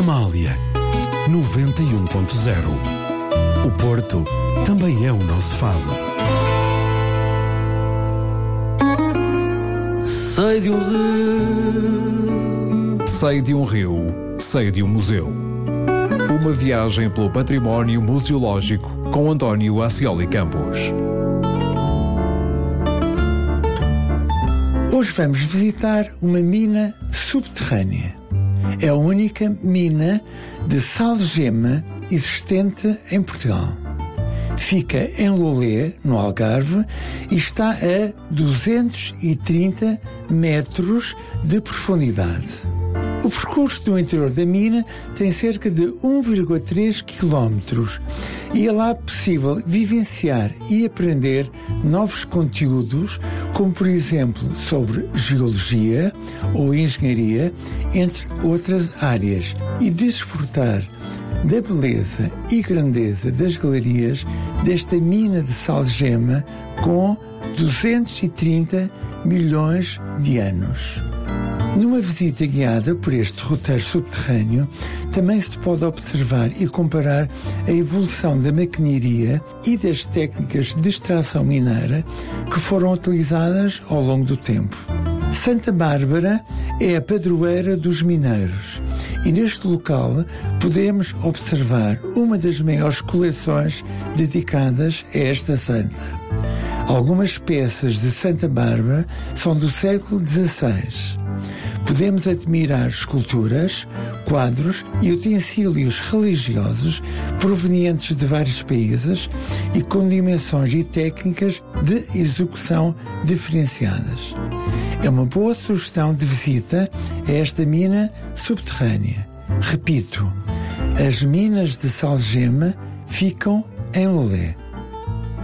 Amália 91.0. O Porto também é o nosso fado. Sei de um rio, sei de um rio, sei de um museu. Uma viagem pelo património museológico com António Ascioli Campos. Hoje vamos visitar uma mina subterrânea. É a única mina de sal-gema existente em Portugal. Fica em Lolé, no Algarve, e está a 230 metros de profundidade. O percurso do interior da mina tem cerca de 1,3 km e é lá possível vivenciar e aprender novos conteúdos, como por exemplo sobre geologia ou engenharia, entre outras áreas, e desfrutar da beleza e grandeza das galerias desta mina de sal-gema com 230 milhões de anos. Numa visita guiada por este roteiro subterrâneo, também se pode observar e comparar a evolução da maquinaria e das técnicas de extração mineira que foram utilizadas ao longo do tempo. Santa Bárbara é a padroeira dos mineiros e neste local podemos observar uma das maiores coleções dedicadas a esta santa. Algumas peças de Santa Bárbara são do século XVI. Podemos admirar esculturas, quadros e utensílios religiosos provenientes de vários países e com dimensões e técnicas de execução diferenciadas. É uma boa sugestão de visita a esta mina subterrânea. Repito, as minas de sal-gema ficam em Lolé.